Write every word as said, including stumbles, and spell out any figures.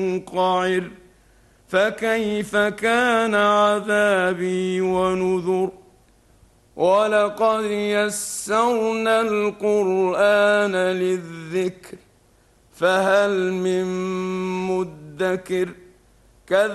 منقعر فكيف كان عذابي ونذر ولقد يسرنا القرآن للذكر فهل من مدكر